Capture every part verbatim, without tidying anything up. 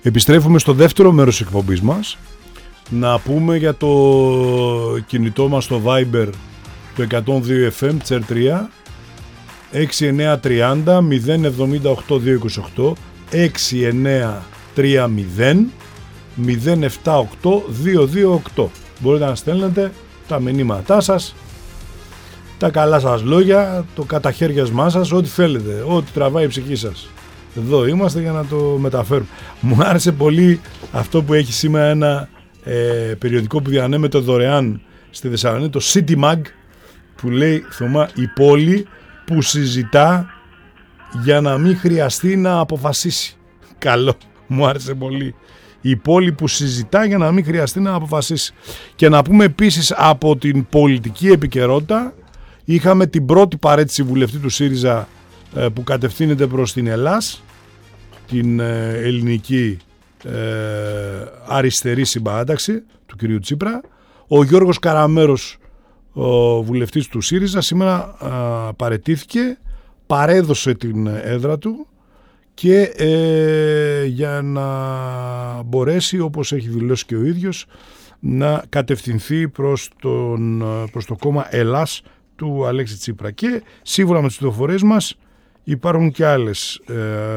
Επιστρέφουμε στο δεύτερο μέρος της εκπομπής μας. Να πούμε για το κινητό μας στο Viber το εκατόν δύο εφ εμ Τς Ε Ρ τρία έξι εννιά τρία μηδέν μηδέν εβδομήντα οκτώ διακόσια είκοσι οκτώ έξι εννιά τρία μηδέν μηδέν επτά οκτώ δύο δύο οκτώ. Μπορείτε να στέλνετε τα μηνύματά σας, τα καλά σας λόγια, το καταχέριασμά σας, ό,τι θέλετε, ό,τι τραβάει η ψυχή σας. Εδώ είμαστε για να το μεταφέρουμε. Μου άρεσε πολύ αυτό που έχει σήμερα ένα ε, περιοδικό που διανέμεται δωρεάν στη Θεσσαλονίκη, το City Mag, που λέει, Θωμά, η πόλη που συζητά για να μην χρειαστεί να αποφασίσει. Καλό, μου άρεσε πολύ. Η πόλη που συζητά για να μην χρειαστεί να αποφασίσει. Και να πούμε επίσης από την πολιτική επικαιρότητα, είχαμε την πρώτη παρέτηση βουλευτή του ΣΥΡΙΖΑ ε, που κατευθύνεται προς την Ελλάς, την ε, ελληνική ε, αριστερή συμπαράταξη του κυρίου Τσίπρα. Ο Γιώργος Καραμέρος, ο βουλευτής του ΣΥΡΙΖΑ, σήμερα ε, παραιτήθηκε, παρέδωσε την έδρα του και ε, για να μπορέσει, όπως έχει δηλώσει και ο ίδιος, να κατευθυνθεί προς, τον, προς το κόμμα Ελλάς του Αλέξη Τσίπρα. Και σύμφωνα με τις πληροφορίες μας υπάρχουν και άλλες ε,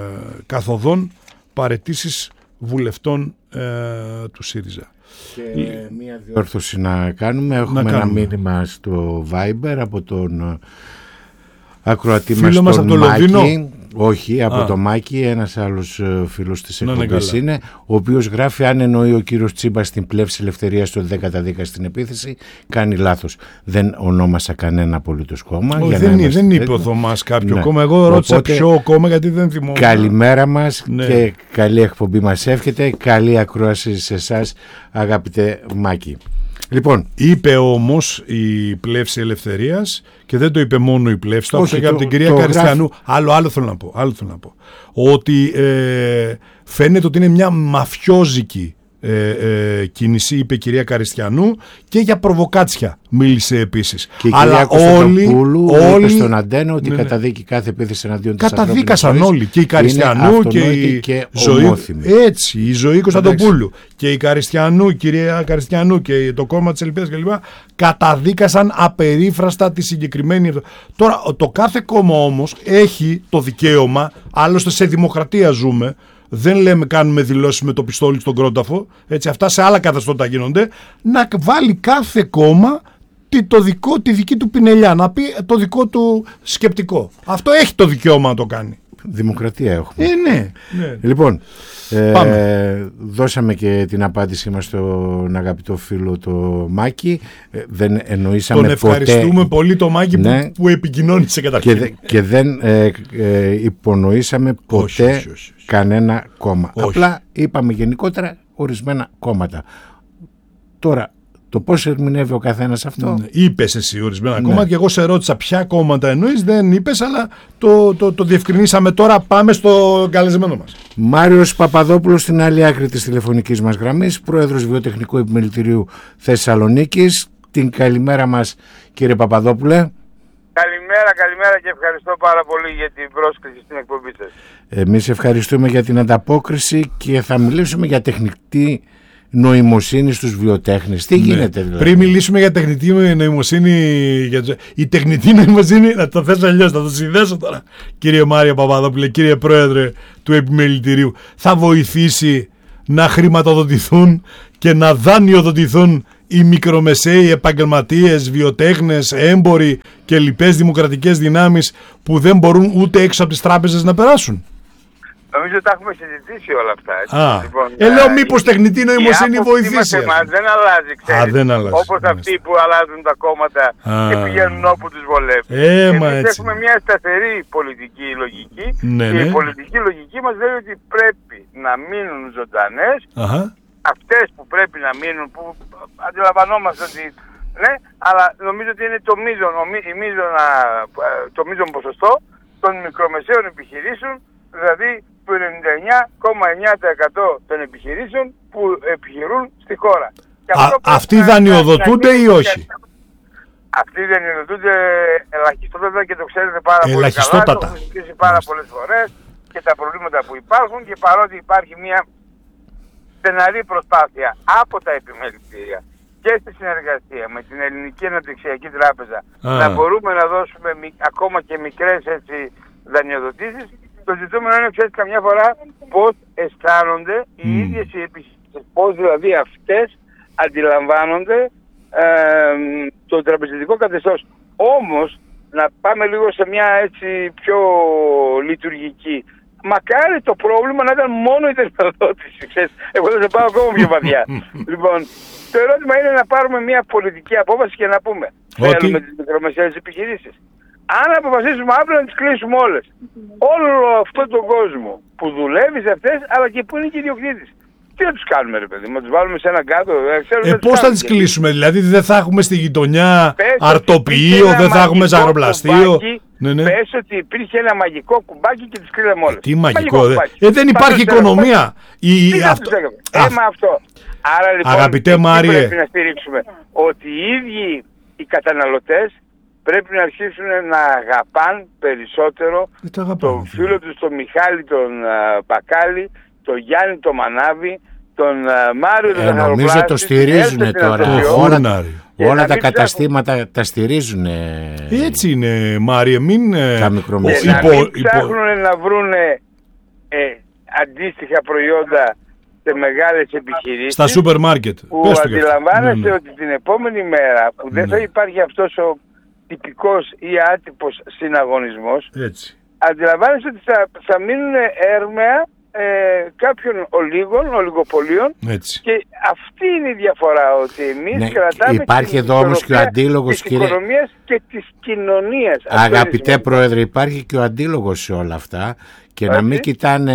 καθοδόν παραιτήσεις βουλευτών ε, του ΣΥΡΙΖΑ. Και ε, μία διόρθωση να κάνουμε. Έχουμε να κάνουμε. ένα μήνυμα στο Viber από τον ακροατή μας, τον μας από το Μάκη. Λονδίνο. Όχι, από Α. το Μάκη, ένας άλλος φίλος της Να, εκπομπής ναι, είναι, ο οποίος γράφει: αν εννοεί ο κύριος Τσίπας στην πλεύση ελευθερίας το δέκατα δέκα στην επίθεση, κάνει λάθος. Δεν ονόμασα κανένα απολύτως κόμμα. Ο, για δεν, να δεν είπε ο Θωμάς κάποιο ναι. κόμμα. Εγώ ρώτησα Οπότε, ποιο κόμμα, γιατί δεν θυμόμαι. Καλημέρα μας, ναι. Και καλή εκπομπή μας εύχεται. Καλή ακρόαση σε εσάς, αγαπητέ Μάκη. Λοιπόν, είπε όμως η πλεύση ελευθερίας, και δεν το είπε μόνο η πλεύση, το άκουσα και από την κυρία το Καριστιανού. γράφει... Άλλο, άλλο, θέλω να πω, άλλο θέλω να πω. Ότι ε, φαίνεται ότι είναι μια μαφιόζικη ε, ε, κίνηση, είπε η κυρία Καριστιανού, και για προβοκάτσια μίλησε επίσης. Και η αλλά κυρία όλοι, όλοι είπε στον Αντένα ότι ναι, ναι. καταδίκει κάθε επίθεση εναντίον της καταδίκασαν όλοι, και η Καριστιανού και η και ζωή, έτσι, η Ζωή Κωνσταντοπούλου και η Καριστιανού, η κυρία Καριστιανού και το κόμμα της Ελπίδας κλπ. Καταδίκασαν απερίφραστα τη συγκεκριμένη. Τώρα, το κάθε κόμμα όμως έχει το δικαίωμα, άλλωστε σε δημοκρατία ζούμε, δεν λέμε κάνουμε δηλώσεις με το πιστόλι στον κρόταφο, έτσι, αυτά σε άλλα καθεστώτα γίνονται, να βάλει κάθε κόμμα το δικό, τη δική του πινελιά, να πει το δικό του σκεπτικό. Αυτό έχει το δικαίωμα να το κάνει. Δημοκρατία έχουμε. Ε, ναι, ναι. Λοιπόν, ε, δώσαμε και την απάντησή μας στον αγαπητό φίλο το Μάκη. Ε, δεν εννοήσαμε τον ευχαριστούμε ποτέ... πολύ το Μάκη, ναι, που, που επικοινώνησε καταρχήν. Και, και δεν ε, ε, υπονοήσαμε ποτέ όχι, όχι, όχι, όχι. κανένα κόμμα. Όχι. Απλά είπαμε γενικότερα ορισμένα κόμματα. Τώρα, το πώς ερμηνεύει ο καθένας αυτό. Ναι, είπες εσύ ορισμένα ναι. κόμματα, και εγώ σε ρώτησα ποια κόμματα εννοείς, δεν είπες, αλλά το, το, το διευκρινίσαμε τώρα. Πάμε στο καλεσμένο μας. Μάριος Παπαδόπουλος στην άλλη άκρη της τηλεφωνικής μας γραμμής, πρόεδρος Βιοτεχνικού Επιμελητηρίου Θεσσαλονίκης. Την καλημέρα μας, κύριε Παπαδόπουλε. Καλημέρα, καλημέρα και ευχαριστώ πάρα πολύ για την πρόσκληση στην εκπομπή σας. Εμείς ευχαριστούμε για την ανταπόκριση και θα μιλήσουμε για τεχνητή νοημοσύνη στους βιοτέχνες. Τι ναι. γίνεται δηλαδή? Πριν μιλήσουμε για τεχνητή νοημοσύνη, για... η τεχνητή νοημοσύνη, να το θέσω αλλιώς, θα το συνδέσω τώρα, κύριε Μάριο Παπαδόπουλε, κύριε Πρόεδρε του Επιμελητηρίου, θα βοηθήσει να χρηματοδοτηθούν και να δανειοδοτηθούν οι μικρομεσαίοι επαγγελματίες, βιοτέχνες, έμποροι και λοιπές δημοκρατικές δυνάμεις που δεν μπορούν ούτε έξω από τις τράπεζες να περάσουν? Νομίζω ότι τα έχουμε συζητήσει όλα αυτά. Έτσι. Α, λοιπόν, ε, λέω μήπως τεχνητή νοημοσύνη βοηθήσει. Η άποψή δεν αλλάζει, ξέρεις. Α, δεν αλλάζει. Όπως αυτοί που αλλάζουν τα κόμματα Α. και πηγαίνουν όπου τους βολεύει. Ε, Εμείς έχουμε μια σταθερή πολιτική λογική, ναι, και ναι. η πολιτική λογική μας λέει ότι πρέπει να μείνουν ζωντανές Αχα. αυτές που πρέπει να μείνουν, που αντιλαμβανόμαστε ότι ναι, αλλά νομίζω ότι είναι το μείζον, η μείζωνα, το μείζον ποσοστό των μικρομεσαίων επιχειρήσεων, δηλαδή του ενενήντα εννιά κόμμα εννιά τοις εκατό των επιχειρήσεων που επιχειρούν στη χώρα. Α, αυτοί δανειοδοτούνται ή όχι? Αυτοί δανειοδοτούνται ελαχιστότατα και το ξέρετε πάρα πολύ καλά. Το έχουμε συζητήσει πάρα πολλές φορές και τα προβλήματα που υπάρχουν, και παρότι υπάρχει μια στεναρή προσπάθεια από τα επιμελητήρια και στη συνεργασία με την Ελληνική Αναπτυξιακή Τράπεζα Α. να μπορούμε να δώσουμε μη, ακόμα και μικρές έτσι δανειοδοτήσεις. Το ζητούμενο είναι, ξέρεις, καμιά φορά πώς αισθάνονται οι Mm. ίδιες οι επιχειρήσεις, πώς δηλαδή αυτές αντιλαμβάνονται ε, το τραπεζιτικό καθεστώς. Όμως, να πάμε λίγο σε μια έτσι πιο λειτουργική. Μακάρι το πρόβλημα να ήταν μόνο η δανειοδότηση, ξέρεις. Εγώ θα σε πάω ακόμα πιο βαθιά. Λοιπόν, το ερώτημα είναι να πάρουμε μια πολιτική απόφαση και να πούμε Ότι... θέλουμε τις μικρομεσαίες επιχειρήσεις. Αν αποφασίσουμε αύριο να τις κλείσουμε όλες, όλο αυτόν τον κόσμο που δουλεύει σε αυτές, αλλά και που είναι και ιδιοκτήτης, τι θα τους κάνουμε, ρε παιδί, να τους βάλουμε σε έναν κάτω? Ε, πώς θα τις κλείσουμε, δηλαδή δεν θα έχουμε στη γειτονιά αρτοποιείο, δεν θα έχουμε ζαχαροπλαστείο? Ναι, ναι. Πες ότι υπήρχε ένα μαγικό κουμπάκι και τις κλείναμε όλες. Τι μαγικό, δε. Ε, δεν υπάρχει οικονομία. Η... Τι αυτό... ε, μα αυτό. Άρα λοιπόν, Αγαπητέ Μάριε, πρέπει να στηρίξουμε ότι οι ίδιοι οι καταναλωτές πρέπει να αρχίσουν να αγαπάν περισσότερο τον φίλο τους, τον Μιχάλη τον uh, Μπακάλι, τον Γιάννη τον Μανάβη, τον uh, Μάριο τον ε, νομίζω το στηρίζουν τώρα. Όλα, όλα τα καταστήματα έχουν... τα στηρίζουν. Έτσι είναι, Μάριε, μην... Τα μικρομεσαία. Και να μην ψάχνουν να βρουν ε, αντίστοιχα προϊόντα σε μεγάλες επιχειρήσεις. Στα σούπερ μάρκετ. Που αντιλαμβάνεστε ναι, ναι. ότι την επόμενη μέρα που δεν ναι. θα υπάρχει αυτός ο τυπικός ή άτυπος συναγωνισμός, έτσι. Αντιλαμβάνεστε ότι θα, θα μείνουν έρμεα ε, κάποιων ολίγων, ολιγοπολίων, έτσι. Και αυτή είναι η διαφορά, ότι εμείς ναι, κρατάμε υπάρχει εδώ όμως και ο αντίλογος, της οικονομίας και της κοινωνίας. Αγαπητέ Πρόεδρε, υπάρχει και ο αντίλογος σε όλα αυτά και έτσι. Να μην κοιτάνε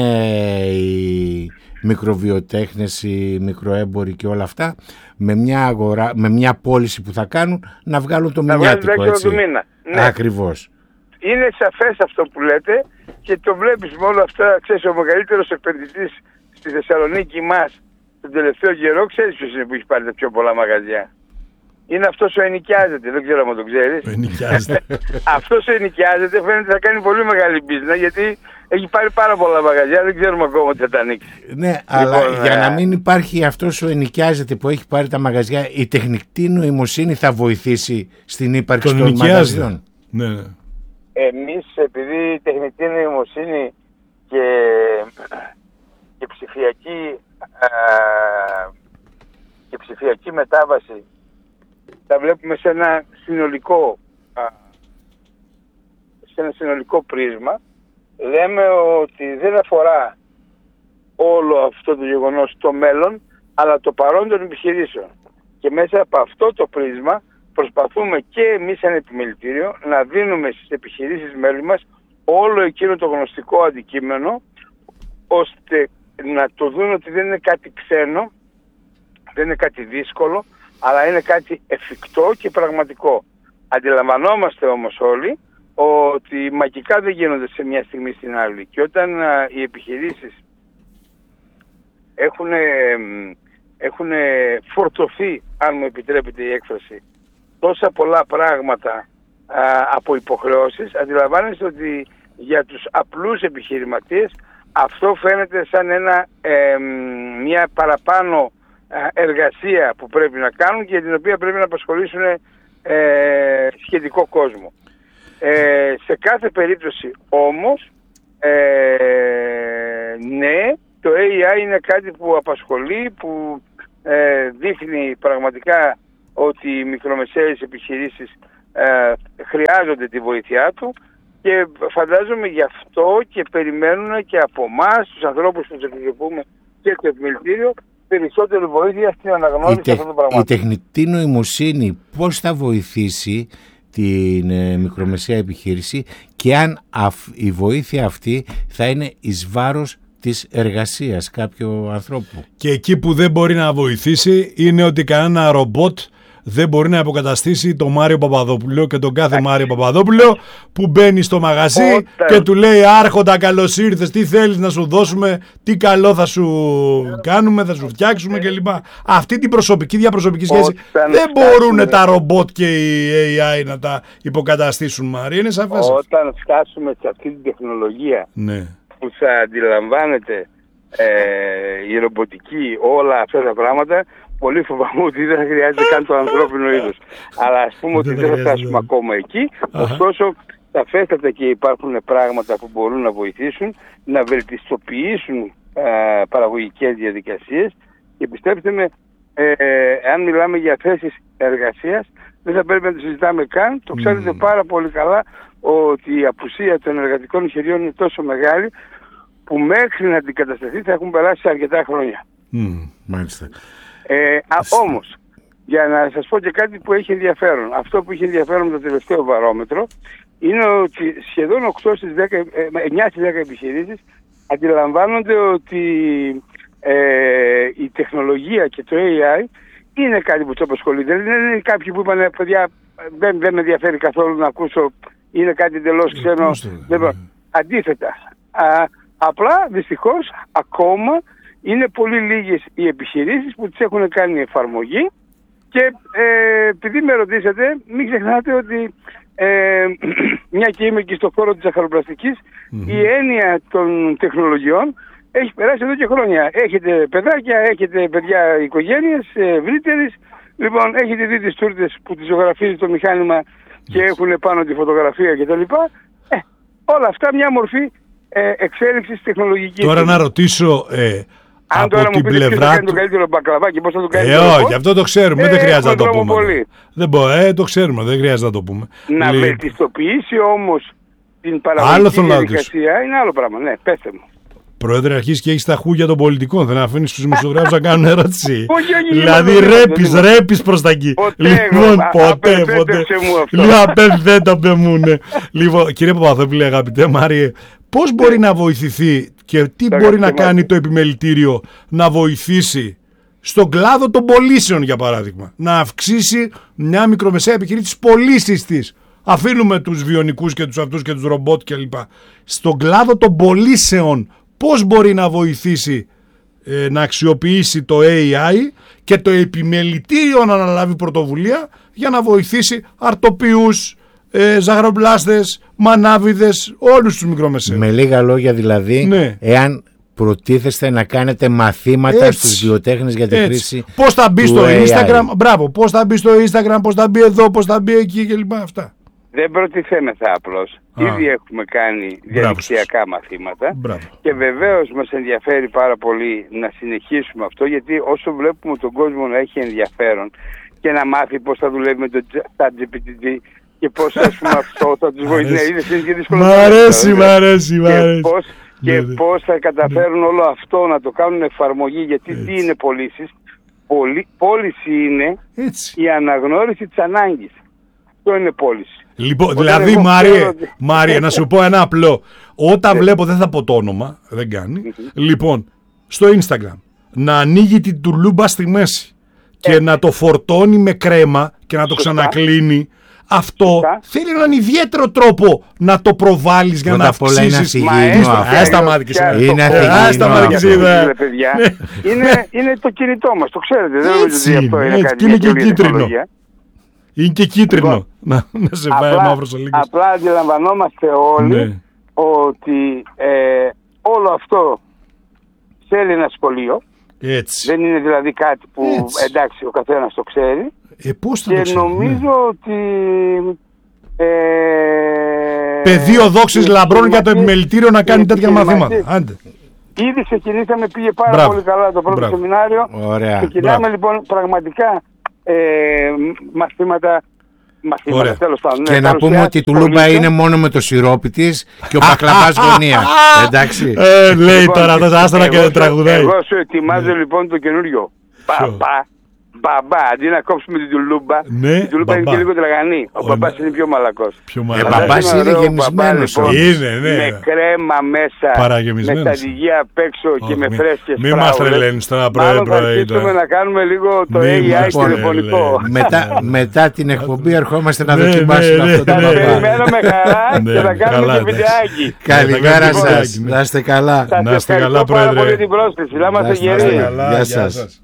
οι μικροβιοτέχνες, οι μικροέμποροι και όλα αυτά με μια αγορά, με μια πώληση που θα κάνουν να βγάλουν το μηνιάτικο, έτσι. Ναι. Ακριβώς. Είναι σαφές αυτό που λέτε και το βλέπεις με όλα αυτά. Ξέρεις, ο μεγαλύτερος επενδυτής στη Θεσσαλονίκη μας τον τελευταίο καιρό, ξέρεις ποιος είναι που έχει πάρει τα πιο πολλά μαγαζιά? Είναι αυτός ο ενοικιάζεται, δεν ξέρω αν το ξέρεις. Ενοικιάζεται. Αυτός ο ενοικιάζεται φαίνεται θα κάνει πολύ μεγάλη business, γιατί έχει πάρει πάρα πολλά μαγαζιά, δεν ξέρουμε ακόμα τι θα τα ανοίξει. Ναι, λοιπόν, αλλά για να μην υπάρχει αυτός ο ενοικιάζεται που έχει πάρει τα μαγαζιά, η τεχνητή νοημοσύνη θα βοηθήσει στην ύπαρξη των, των μαγαζιών. Ναι, ναι. Εμείς, επειδή η τεχνητή νοημοσύνη και, και, ψηφιακή, α, και ψηφιακή μετάβαση τα βλέπουμε σε ένα συνολικό, α, σε ένα συνολικό πρίσμα, λέμε ότι δεν αφορά όλο αυτό το γεγονός το μέλλον, αλλά το παρόν των επιχειρήσεων. Και μέσα από αυτό το πρίσμα προσπαθούμε και εμείς σαν επιμελητήριο να δίνουμε στις επιχειρήσεις μέλη μας όλο εκείνο το γνωστικό αντικείμενο, ώστε να το δουν ότι δεν είναι κάτι ξένο, δεν είναι κάτι δύσκολο, αλλά είναι κάτι εφικτό και πραγματικό. Αντιλαμβανόμαστε όμως όλοι ότι μαγικά δεν γίνονται σε μια στιγμή στην άλλη. Και όταν α, οι επιχειρήσεις έχουν, έχουν φορτωθεί, αν μου επιτρέπετε η έκφραση, τόσα πολλά πράγματα α, από υποχρεώσεις, αντιλαμβάνεστε ότι για τους απλούς επιχειρηματίες αυτό φαίνεται σαν ένα, ε, μια παραπάνω εργασία που πρέπει να κάνουν και για την οποία πρέπει να απασχολήσουν ε, σχετικό κόσμο. Ε, σε κάθε περίπτωση όμως, ε, ναι, το έι άι είναι κάτι που απασχολεί, που ε, δείχνει πραγματικά ότι οι μικρομεσαίες επιχειρήσεις ε, χρειάζονται τη βοήθειά του και φαντάζομαι γι' αυτό και περιμένουν και από εμάς, τους ανθρώπους που τους εκπροσωπούμε και το επιμελητήριο, περισσότερη βοήθεια στην αναγνώριση τε, αυτών των πραγμάτων. Η τεχνητή νοημοσύνη πώς θα βοηθήσει την ε, μικρομεσαία επιχείρηση και αν αφ, η βοήθεια αυτή θα είναι εις βάρος της εργασίας κάποιου ανθρώπου. Και εκεί που δεν μπορεί να βοηθήσει είναι ότι κανένα ρομπότ δεν μπορεί να αποκαταστήσει τον Μάριο Παπαδόπουλο και τον κάθε Μάριο Παπαδόπουλο που μπαίνει στο μαγαζί Όταν... και του λέει άρχοντα καλώς ήρθες, τι θέλεις να σου δώσουμε, τι καλό θα σου κάνουμε, θα σου φτιάξουμε κλπ. Αυτή την προσωπική διαπροσωπική σχέση Όταν δεν μπορούν φτάσουμε... τα ρομπότ και οι έι άι να τα υποκαταστήσουν, Μάρια, είναι σαφές. Όταν φτάσουμε σε αυτή την τεχνολογία, ναι, που θα αντιλαμβάνετε ε, η ρομποτική, όλα αυτά τα πράγματα, πολύ φοβάμαι ότι δεν θα χρειάζεται καν το ανθρώπινο είδος. Αλλά ας πούμε ότι δεν θα φτάσουμε ακόμα εκεί. Ωστόσο, σαφέστατα και υπάρχουν πράγματα που μπορούν να βοηθήσουν να βελτιστοποιήσουν ε, παραγωγικές διαδικασίες και πιστέψτε με, ε, ε, αν μιλάμε για θέσεις εργασίας, δεν θα πρέπει να το συζητάμε καν. Το ξέρετε mm. πάρα πολύ καλά ότι η απουσία των εργατικών χεριών είναι τόσο μεγάλη που μέχρι να αντικατασταθεί θα έχουν περάσει αρκετά χρόνια. Mm, μάλιστα. Ε, α, όμως, για να σας πω και κάτι που έχει ενδιαφέρον, αυτό που έχει ενδιαφέρον με το τελευταίο βαρόμετρο είναι ότι σχεδόν οκτώ στις δέκα, εννιά στις δέκα επιχειρήσεις αντιλαμβάνονται ότι ε, η τεχνολογία και το έι άι είναι κάτι που τους απασχολεί. Δεν είναι κάποιοι που είπαν, παιδιά, δεν, δεν με ενδιαφέρει καθόλου να ακούσω, είναι κάτι εντελώς ξένο. Δεν... Αντίθετα, α, απλά δυστυχώς ακόμα είναι πολύ λίγες οι επιχειρήσεις που τις έχουν κάνει εφαρμογή και ε, επειδή με ρωτήσατε, μην ξεχνάτε ότι ε, μια και είμαι και στο χώρο της ζαχαροπλαστικής, mm-hmm. η έννοια των τεχνολογιών έχει περάσει εδώ και χρόνια. Έχετε παιδάκια, έχετε παιδιά οικογένειες, ευρύτερες. Λοιπόν, έχετε δει τις τούρτες που τις ζωγραφίζει το μηχάνημα και yes. έχουν πάνω τη φωτογραφία κτλ. Ε, όλα αυτά μια μορφή ε, εξέλιξης τεχνολογικής. Τώρα να ρωτήσω... Ε... Αν από τώρα την μου πείτε πλευρά ποιος θα κάνει του... το καλύτερο μπακλαβάκι, πώς θα το κάνει. Ε, όχι, αυτό το ξέρουμε, ε, δεν χρειάζεται να το πούμε. Πολύ. Δεν μπο, ε, το ξέρουμε, δεν χρειάζεται να το πούμε. Να Λί... βελτιστοποιήσει όμως την παραγωγική διαδικασία είναι άλλο πράγμα. Ναι, πέστε μου. Πρόεδρε, αρχίζει και έχει τα χούγια των πολιτικών. Δεν αφήνει του δημοσιογράφου να κάνουν ερώτηση. Όχι, όχι, δηλαδή ρέπει, ρέπει προ τα εκεί. Λοιπόν, ποτέ, ποτέ. Λοιπόν, δεν το πεμούνε. Λοιπόν, κύριε Παπαθόπουλε, αγαπητέ Μάριε, πώς μπορεί να βοηθηθεί και τι μπορεί να κάνει το επιμελητήριο να βοηθήσει στον κλάδο των πωλήσεων, για παράδειγμα, να αυξήσει μια μικρομεσαία επιχείρηση τις πωλήσεις της. Αφήνουμε τους βιονικούς και τους αυτούς και τους ρομπότ κλπ. Στον κλάδο των πωλήσεων, πώς μπορεί να βοηθήσει ε, να αξιοποιήσει το έι άι και το επιμελητήριο να αναλάβει πρωτοβουλία για να βοηθήσει αρτοποιούς, ε, ζαχαροπλάστες, μανάβιδες, όλους τους μικρομεσαίους. Με λίγα λόγια δηλαδή, ναι. εάν προτίθεστε να κάνετε μαθήματα έτσι, στους βιοτέχνες για τη έτσι. χρήση πώς θα μπει του στο έι άι. Instagram, μπράβο, πώς θα μπει στο Instagram, πώς θα μπει εδώ, πώς θα μπει εκεί κλπ. Αυτά. Δεν προτιθέμεθα απλώς. Α. Ήδη έχουμε κάνει διαδικτυακά μαθήματα. Μπράβο. Και βεβαίως μας ενδιαφέρει πάρα πολύ να συνεχίσουμε αυτό, γιατί όσο βλέπουμε τον κόσμο να έχει ενδιαφέρον και να μάθει πώς θα δουλεύει με το ChatGPT και πώς ας πούμε αυτό θα τους βοηθήσει. Είναι και δύσκολο. Μ' αρέσει, μ' αρέσει, μ' αρέσει. Και πώς, και ναι, πώς θα καταφέρουν ναι. όλο αυτό να το κάνουν εφαρμογή, γιατί έτσι. τι είναι πωλήσεις. Πώληση είναι έτσι. η αναγνώριση της ανάγκης. Αυτό είναι πώληση. Λοιπόν, όταν δηλαδή Μάριε, ότι... Μάριε, να σου πω ένα απλό. Όταν βλέπω, δεν θα πω το όνομα, δεν κάνει. Mm-hmm. Λοιπόν, στο Instagram, να ανοίγει την τουρλούμπα στη μέση και να το φορτώνει με κρέμα και να το Σωστά. ξανακλίνει. Αυτό Σωστά. θέλει έναν ιδιαίτερο τρόπο να το προβάλλεις για να αυξήσεις. Άστα μάτι και σήμερα. Είναι το κινητό μας, το ξέρετε. Δεν νομίζω ότι αυτό είναι κάτι είναι και κίτρινο. Είναι και κίτρινο. Λοιπόν, να, να σε πάει μαύρος ο λίγος. Απλά αντιλαμβανόμαστε όλοι ναι. ότι ε, όλο αυτό θέλει ένα σχολείο. Έτσι. Δεν είναι δηλαδή κάτι που Έτσι. εντάξει ο καθένας το ξέρει. Ε, πώς θα και το ξέρει, νομίζω ναι. ότι... Ε, πεδίο δόξης λαμπρών για το επιμελητήριο να κάνει τέτοια μαθήματα. Άντε. Ήδη ξεκινήσαμε, πήγε πάρα Μπράβο. πολύ καλά το πρώτο Μπράβο. σεμινάριο. Ωραία. Ξεκινάμε λοιπόν πραγματικά ε, μαθήματα, μαθήματα τέλος πάντων. Και ναι, να πούμε ότι η τουλούμπα είναι μόνο με το σιρόπι της και ο μπακλαβάς γωνία. Εντάξει. Ε, λέει λοιπόν, τώρα το άστρα και τραγουδάει. Εγώ σου ετοιμάζω λοιπόν το καινούριο. Παπά. Μπαμπά, αντί να κόψουμε την τουλούμπα, ναι, η τουλούμπα είναι και λίγο τραγανή. Ο, ο μπαμπάς είναι πιο μαλακός. Πιο μαλακός. Ο μπαμπάς είναι γεμισμένος. Λοιπόν, είναι, ναι. Με κρέμα μέσα, με τα διγεία απ' έξω oh, και με μη, φρέσκες μη μας τρελαίνεις τώρα, πρόεδρε. Μάλλον θα αρχίσουμε να κάνουμε λίγο το έι άι τηλεφωνικό. Μετά την εκπομπή ερχόμαστε να δοκιμάσουμε αυτό το μπαμπά. Θα περιμένω με χαρά και θα κάνουμε και βιντεάκι. Καλημέρα σας. Να είστε καλά. Να είστε καλά, πρόεδρε. Σας ευχαριστώ πάρα πολύ την πρόσκληση. Να είμαστε γεροί. Γεια σας.